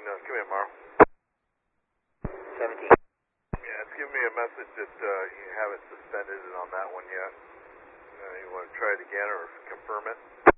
Come here, Marl. 17. Yeah, it's giving me a message that you haven't suspended it on that one yet. You want to try it again or confirm it?